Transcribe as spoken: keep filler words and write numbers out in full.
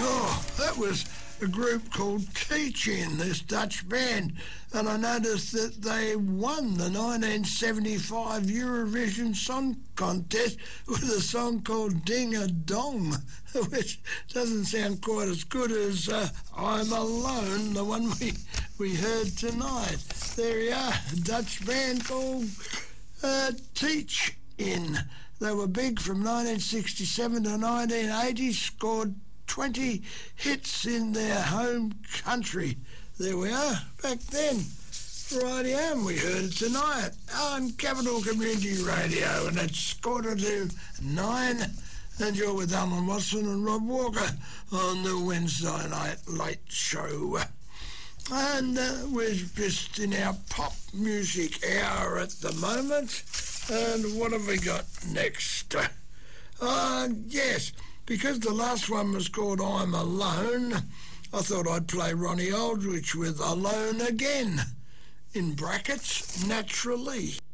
Oh, that was a group called Teach-In, this Dutch band, and I noticed that they won the nineteen seventy-five Eurovision Song Contest with a song called Ding a Dong, which doesn't sound quite as good as uh, I'm Alone, the one we, we heard tonight. There you are, a Dutch band called uh, Teach-In. They were big from nineteen sixty-seven to nineteen eighty, scored twenty hits in their home country. There we are, back then. Rightio, and we heard it tonight on Capital Community Radio, and it's quarter to nine, and you're with Alan Watson and Rob Walker on the Wednesday Night Late Show. And uh, we're just in our pop music hour at the moment, and what have we got next? Uh, yes, because the last one was called I'm Alone, I thought I'd play Ronnie Aldrich with Alone Again, in brackets, naturally.